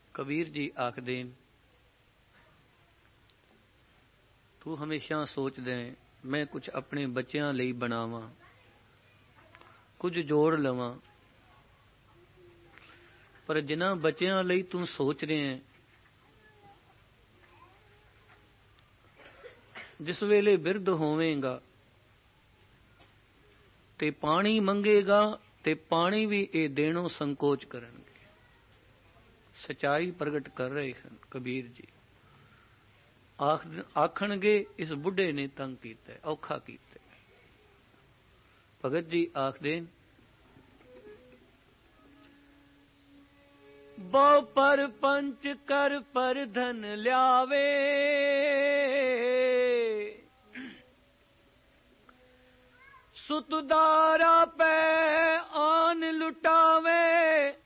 कबीर जी आखदे तू हमेशा सोचदे मैं कुछ अपने बच्चों ਲਈ बनावां, कुछ जोड़ लवां, पर जिन्हां बच्चों ਲਈ तू सोच रहे हैं, जिस वेले बिरध होवेगा ते पानी मंगेगा ते पानी भी ये देणों संकोच करनगे। सच्चाई प्रगट कर रहे हैं कबीर जी। आखणगे इस बुढ़े ने तंग कीता, औखा कीता। भगत जी आखदे बहु पर पंच कर पर धन ल्यावे, सुतदारा पे आन लुटावे,